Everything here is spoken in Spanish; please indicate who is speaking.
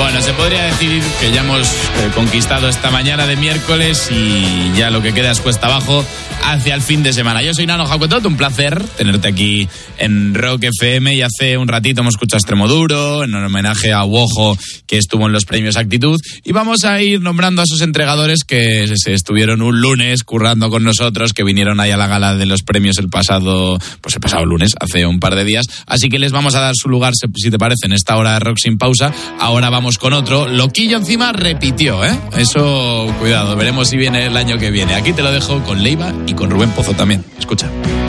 Speaker 1: Bueno, se podría decir que ya hemos conquistado esta mañana de miércoles y ya lo que queda es cuesta abajo hacia el fin de semana. Yo soy Nano Jacotot, un placer tenerte aquí en Rock FM, y hace un ratito hemos escuchado Extremoduro en homenaje a Wojo, que estuvo en los premios Actitud, y vamos a ir nombrando a esos entregadores que se estuvieron un lunes currando con nosotros, que vinieron ahí a la gala de los premios el pasado lunes, hace un par de días, así que les vamos a dar su lugar, si te parece, en esta hora de Rock sin pausa. Ahora vamos con otro. Loquillo encima repitió, eso, cuidado, veremos si viene el año que viene. Aquí te lo dejo con Leiva y con Rubén Pozo también. Escucha.